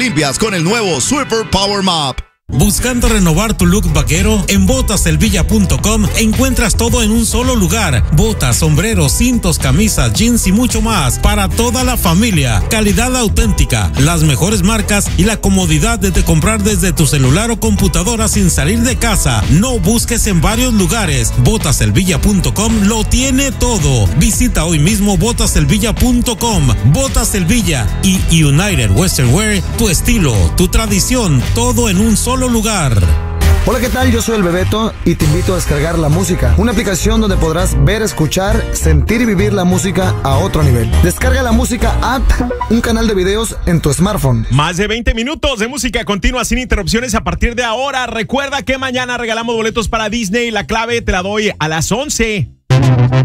limpias con el nuevo Sweeper Power Mop. ¿Buscando renovar tu look vaquero? En botaselvilla.com encuentras todo en un solo lugar. Botas, sombreros, cintos, camisas, jeans y mucho más para toda la familia. Calidad auténtica, las mejores marcas y la comodidad de comprar desde tu celular o computadora sin salir de casa. No busques en varios lugares. Botaselvilla.com lo tiene todo. Visita hoy mismo botaselvilla.com. Botas Selvilla y United Western Wear, tu estilo, tu tradición, todo en un solo lugar. Hola, ¿qué tal? Yo soy el Bebeto y te invito a descargar La Música, una aplicación donde podrás ver, escuchar, sentir y vivir la música a otro nivel. Descarga La Música app, un canal de videos en tu smartphone. Más de 20 minutos de música continua sin interrupciones a partir de ahora. Recuerda que mañana regalamos boletos para Disney. La clave te la doy a las 11.